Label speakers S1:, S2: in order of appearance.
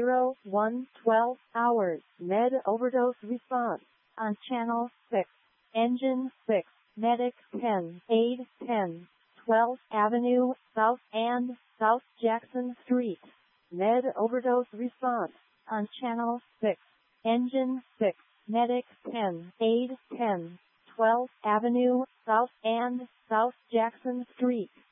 S1: 12 hours. Med overdose response on Channel 6. Engine 6. Medic 10. Aid 10. 12th Avenue South and South Jackson Street. Med overdose response on Channel 6. Engine 6. Medic 10. Aid 10. 12th Avenue South and South Jackson Street.